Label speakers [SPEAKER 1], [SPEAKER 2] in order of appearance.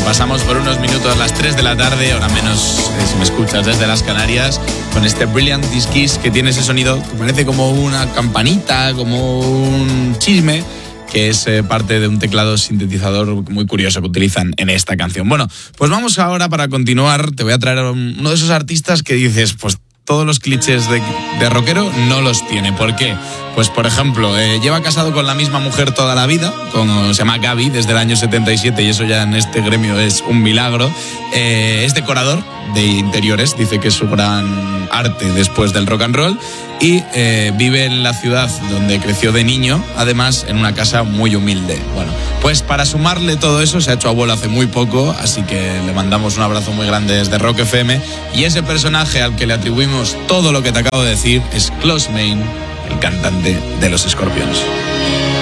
[SPEAKER 1] Pasamos por unos minutos las 3 de la tarde, ahora menos si me escuchas desde las Canarias, con este Brilliant Disc Kiss que tiene ese sonido que parece como una campanita, como un chisme, que es parte de un teclado sintetizador muy curioso que utilizan en esta canción. Bueno, pues vamos ahora, para continuar, te voy a traer uno de esos artistas que dices, pues todos los clichés de rockero no los tiene. ¿Por qué? Pues, por ejemplo, lleva casado con la misma mujer toda la vida, se llama Gaby, desde el año 77, y eso ya en este gremio es un milagro. Es decorador de interiores, dice que es su gran arte después del rock and roll, y vive en la ciudad donde creció de niño, además en una casa muy humilde. Bueno, pues para sumarle todo eso, se ha hecho abuelo hace muy poco, así que le mandamos un abrazo muy grande desde Rock FM, y ese personaje al que le atribuimos todo lo que te acabo de decir es Klaus Meine, el cantante de los Scorpions.